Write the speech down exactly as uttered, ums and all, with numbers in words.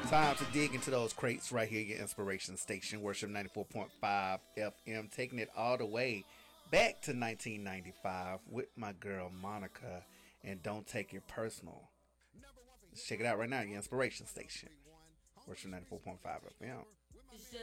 Time to dig into those crates right here, your inspiration station, Worship ninety-four point five F M, taking it all the way back to nineteen ninety-five with my girl Monica. And don't take it personal. Let's check it out right now, your inspiration station, Worship ninety-four point five F M.